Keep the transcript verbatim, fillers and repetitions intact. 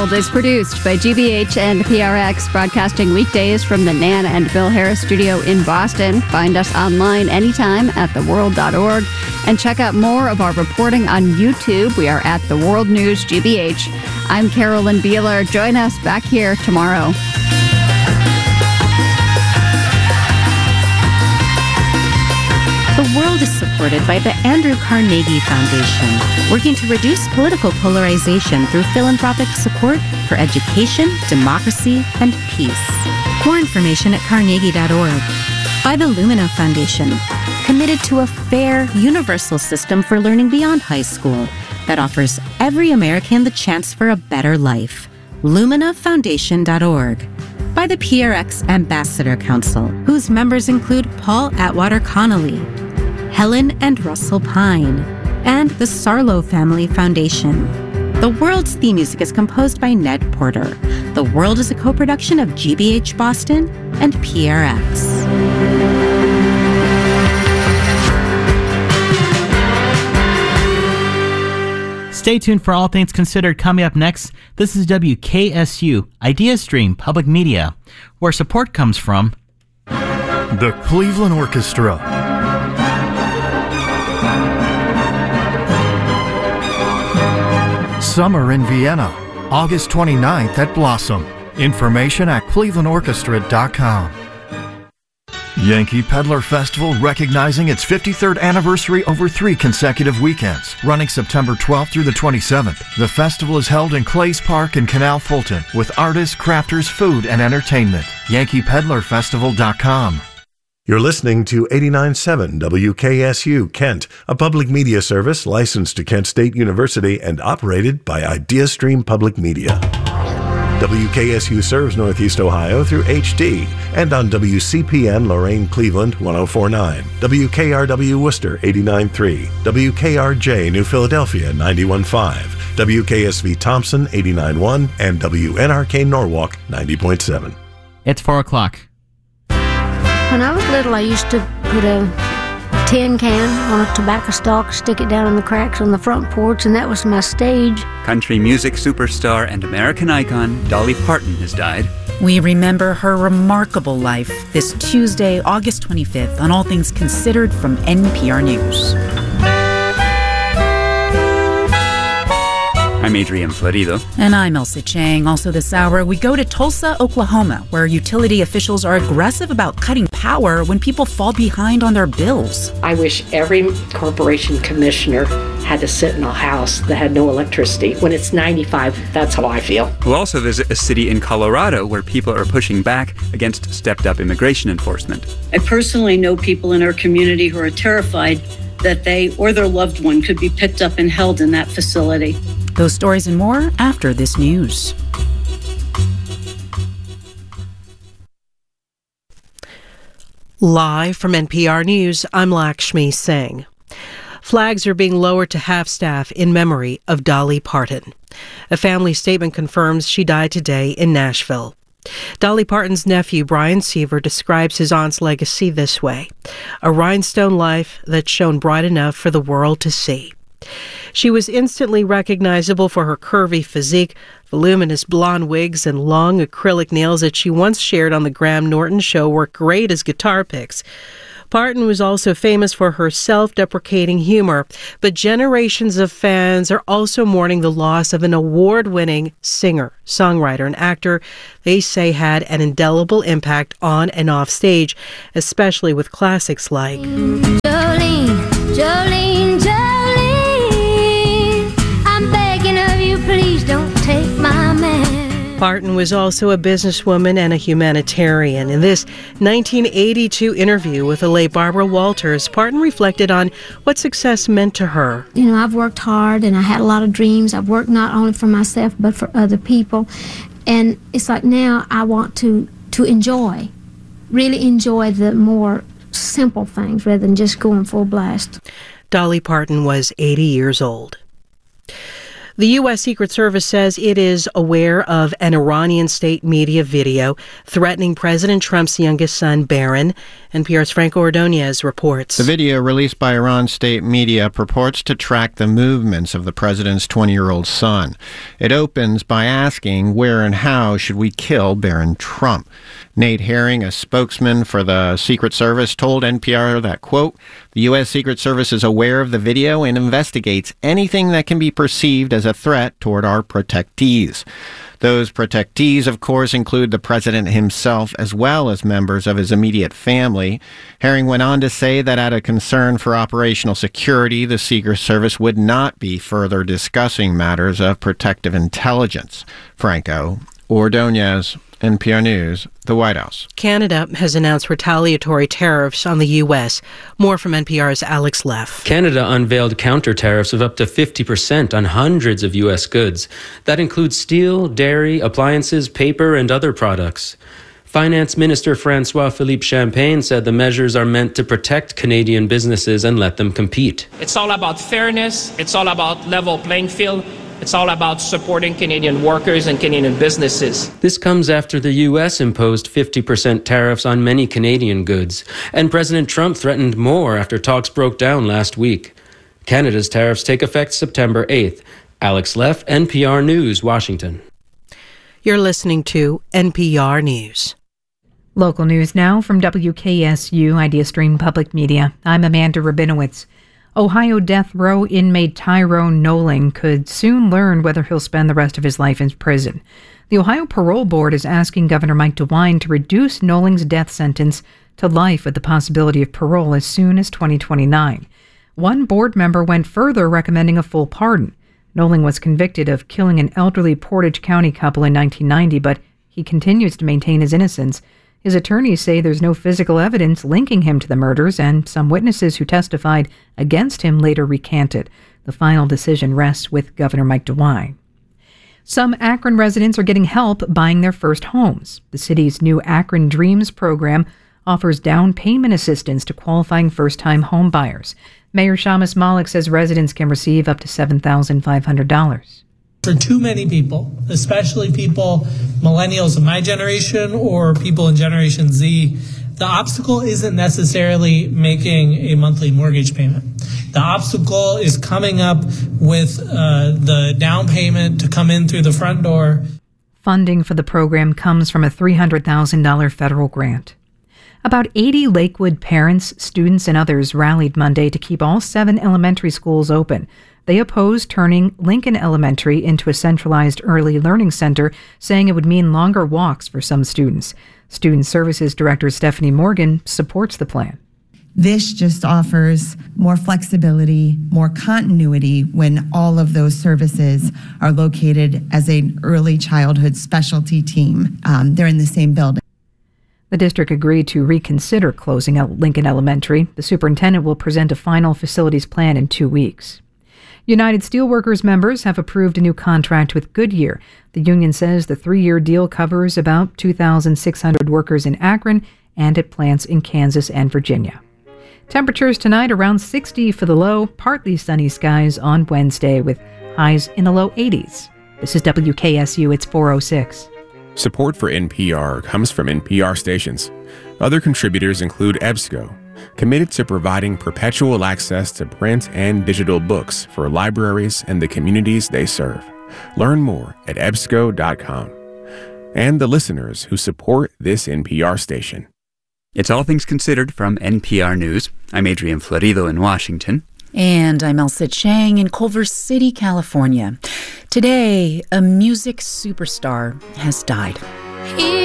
World is produced by G B H and P R X, broadcasting weekdays from the Nan and Bill Harris studio in Boston. Find us online anytime at the world dot org and check out more of our reporting on YouTube. We are at The World News G B H. I'm Carolyn Beeler. Join us back here tomorrow. The World is supported by the Andrew Carnegie Foundation, working to reduce political polarization through philanthropic support for education, democracy, and peace. More information at carnegie dot org. By the Lumina Foundation, committed to a fair, universal system for learning beyond high school that offers every American the chance for a better life. lumina foundation dot org. By the P R X Ambassador Council, whose members include Paul Atwater Connolly, Helen and Russell Pine, and the Sarlo Family Foundation. The World's theme music is composed by Ned Porter. The World is a co-production of G B H Boston and P R X. Stay tuned for All Things Considered. Coming up next, this is W K S U, IdeaStream Public Media, where support comes from the Cleveland Orchestra, Summer in Vienna, August twenty-ninth at Blossom. Information at cleveland orchestra dot com. Yankee Peddler Festival, recognizing its fifty-third anniversary over three consecutive weekends, running September twelfth through the twenty-seventh. The festival is held in Clays Park in Canal Fulton with artists, crafters, food, and entertainment. yankee peddler festival dot com. You're listening to eighty-nine point seven W K S U Kent, a public media service licensed to Kent State University and operated by IdeaStream Public Media. W K S U serves Northeast Ohio through H D and on W C P N Lorain Cleveland one oh four point nine, W K R W Worcester eighty-nine point three, W K R J New Philadelphia ninety-one point five, W K S V Thompson eighty-nine point one, and W N R K Norwalk ninety point seven. It's four o'clock. When I was little, I used to put a tin can on a tobacco stalk, stick it down in the cracks on the front porch, and that was my stage. Country music superstar and American icon Dolly Parton has died. We remember her remarkable life this Tuesday, August twenty-fifth, on All Things Considered from N P R News. I'm Adrian Florido. And I'm Elsa Chang. Also this hour, we go to Tulsa, Oklahoma, where utility officials are aggressive about cutting power when people fall behind on their bills. I wish every corporation commissioner had to sit in a house that had no electricity. When it's ninety-five, that's how I feel. We'll also visit a city in Colorado where people are pushing back against stepped-up immigration enforcement. I personally know people in our community who are terrified that they or their loved one could be picked up and held in that facility. Those stories and more after this news. Live from N P R News, I'm Lakshmi Singh. Flags are being lowered to half-staff in memory of Dolly Parton. A family statement confirms she died today in Nashville. Dolly Parton's nephew, Brian Seaver, describes his aunt's legacy this way: a rhinestone life that shone bright enough for the world to see. She was instantly recognizable for her curvy physique, voluminous blonde wigs, and long acrylic nails that she once shared on the Graham Norton Show worked great as guitar picks. Parton was also famous for her self-deprecating humor, but generations of fans are also mourning the loss of an award-winning singer, songwriter, and actor they say had an indelible impact on and off stage, especially with classics like Jolene, Jolene, Jolene, I'm begging of you, please don't take my man. Parton was also a businesswoman and a humanitarian. In this nineteen eighty-two interview with the late Barbara Walters, Parton reflected on what success meant to her. You know, I've worked hard and I had a lot of dreams. I've worked not only for myself but for other people. And it's like now I want to, to enjoy, really enjoy the more simple things rather than just going full blast. Dolly Parton was eighty years old. The U S. Secret Service says it is aware of an Iranian state media video threatening President Trump's youngest son, Barron. N P R's Franco Ordonez reports. The video released by Iran state media purports to track the movements of the president's twenty-year-old son. It opens by asking where and how should we kill Barron Trump. Nate Herring, a spokesman for the Secret Service, told N P R that, quote, the U S. Secret Service is aware of the video and investigates anything that can be perceived as a threat toward our protectees. Those protectees, of course, include the president himself as well as members of his immediate family. Herring went on to say that out of concern for operational security, the Secret Service would not be further discussing matters of protective intelligence. Franco Ordonez, N P R News, the White House. Canada has announced retaliatory tariffs on the U S. More from N P R's Alex Leff. Canada unveiled counter tariffs of up to fifty percent on hundreds of U S goods. That includes steel, dairy, appliances, paper, and other products. Finance Minister François-Philippe Champagne said the measures are meant to protect Canadian businesses and let them compete. It's all about fairness. It's all about level playing field. It's all about supporting Canadian workers and Canadian businesses. This comes after the U S imposed fifty percent tariffs on many Canadian goods, and President Trump threatened more after talks broke down last week. Canada's tariffs take effect September eighth. Alex Leff, N P R News, Washington. You're listening to N P R News. Local news now from W K S U IdeaStream Public Media. I'm Amanda Rabinowitz. Ohio death row inmate Tyrone Knowling could soon learn whether he'll spend the rest of his life in prison. The Ohio Parole Board is asking Governor Mike DeWine to reduce Knowling's death sentence to life with the possibility of parole as soon as twenty twenty-nine. One board member went further, recommending a full pardon. Knowling was convicted of killing an elderly Portage County couple in nineteen ninety, but he continues to maintain his innocence. His attorneys say there's no physical evidence linking him to the murders, and some witnesses who testified against him later recanted. The final decision rests with Governor Mike DeWine. Some Akron residents are getting help buying their first homes. The city's new Akron Dreams program offers down payment assistance to qualifying first-time home buyers. Mayor Shamus Malik says residents can receive up to seven thousand five hundred dollars. For too many people, especially people, millennials of my generation or people in Generation Z, the obstacle isn't necessarily making a monthly mortgage payment. The obstacle is coming up with uh, the down payment to come in through the front door. Funding for the program comes from a three hundred thousand dollars federal grant. About eighty Lakewood parents, students, and others rallied Monday to keep all seven elementary schools open. They opposed turning Lincoln Elementary into a centralized early learning center, saying it would mean longer walks for some students. Student Services Director Stephanie Morgan supports the plan. This just offers more flexibility, more continuity when all of those services are located as an early childhood specialty team. Um, they're in the same building. The district agreed to reconsider closing Lincoln Elementary. The superintendent will present a final facilities plan in two weeks. United Steelworkers members have approved a new contract with Goodyear. The union says the three-year deal covers about two thousand six hundred workers in Akron and at plants in Kansas and Virginia. Temperatures tonight around sixty for the low, partly sunny skies on Wednesday with highs in the low eighties. This is W K S U, it's four oh six. Support for N P R comes from N P R stations. Other contributors include EBSCO, committed to providing perpetual access to print and digital books for libraries and the communities they serve. Learn more at E B S C O dot com. And the listeners who support this N P R station. It's All Things Considered from N P R News. I'm Adrian Florido in Washington. And I'm Elsa Chang in Culver City, California. Today, a music superstar has died.